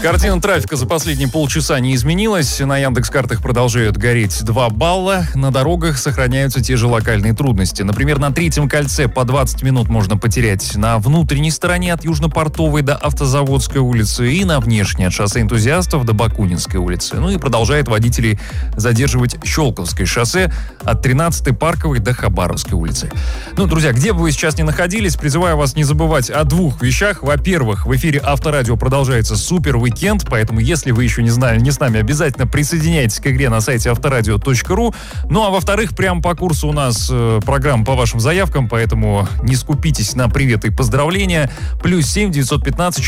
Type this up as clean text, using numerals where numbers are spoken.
Картина трафика за последние полчаса не изменилась. На Яндекс.Картах продолжают гореть 2 балла. На дорогах сохраняются те же локальные трудности. Например, на Третьем кольце по 20 минут можно потерять на внутренней стороне от Южно-Портовой до Автозаводской улицы и на внешней от шоссе Энтузиастов до Бакунинской улицы. Ну и продолжает водителей задерживать Щелковское шоссе от 13-й Парковой до Хабаровской улицы. Ну, друзья, где бы вы сейчас ни находились, призываю вас не забывать о 2 вещах. Во-первых, в эфире Авторадио продолжается супер уикенд, поэтому если вы еще не с нами, обязательно присоединяйтесь к игре на сайте авторадио.ру. Ну а во-вторых, прямо по курсу у нас программа по вашим заявкам, поэтому не скупитесь на приветы и поздравления. +7 915